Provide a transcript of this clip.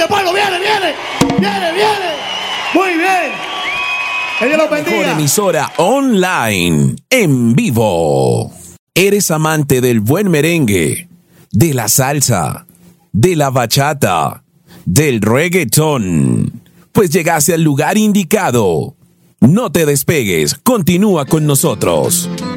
fuerte, Pablo, viene. Muy bien. Que Dios los Mejor bendiga. emisora online, en vivo. ¿Eres amante del buen merengue, de la salsa, de la bachata, del reggaetón? Pues llegaste al lugar indicado. No te despegues, continúa con nosotros.